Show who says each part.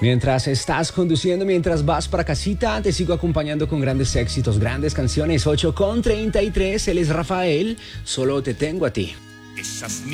Speaker 1: Mientras estás conduciendo, mientras vas para casita, te sigo acompañando con grandes éxitos, grandes canciones. 8:33, él es Rafael, solo te tengo a ti.